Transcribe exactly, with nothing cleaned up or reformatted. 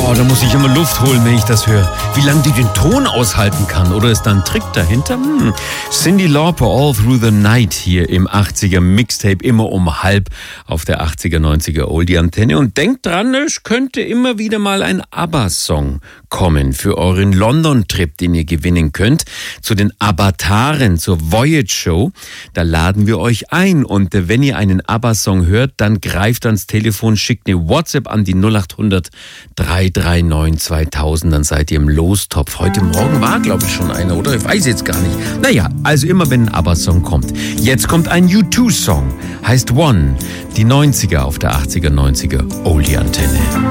Oh, da muss ich immer Luft holen, wenn ich das höre. Wie lange die den Ton aushalten kann. Oder ist da ein Trick dahinter? Hm. Cyndi Lauper, All Through the Night hier im achtziger Mixtape, immer um halb auf der achtziger, neunziger Oldie-Antenne. Und denkt dran, es könnte immer wieder mal ein ABBA-Song kommen für euren London-Trip, den ihr gewinnen könnt. Zu den Avataren, zur Voyage Show. Da laden wir euch ein. Und wenn ihr einen ABBA-Song hört, dann greift ans Telefon, schickt eine WhatsApp an die null acht hundert drei drei neun zweitausend, dann seid ihr im Lostopf. Heute Morgen war, glaube ich, schon einer, oder? Ich weiß jetzt gar nicht. Naja, also immer, wenn ein ABBA-Song kommt. Jetzt kommt ein U zwei Song, heißt One. Die neunziger auf der achtziger, neunziger Oldie-Antenne.